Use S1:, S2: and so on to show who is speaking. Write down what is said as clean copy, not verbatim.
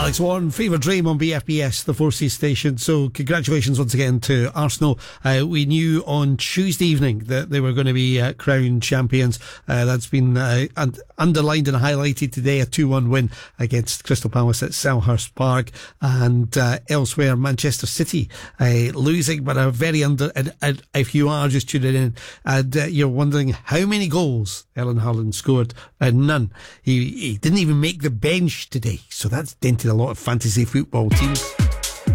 S1: Alex Warren, Fever Dream on BFBS, the Four Seas station. So congratulations once again to Arsenal. We knew on Tuesday evening that they were going to be crowned champions. That's been underlined and highlighted today, a 2-1 win against Crystal Palace at Selhurst Park. And elsewhere, Manchester City losing, but a very and if you are just tuning in and you're wondering how many goals Erling Haaland scored, none. He didn't even make the bench today, so that's dented a lot of fantasy football teams.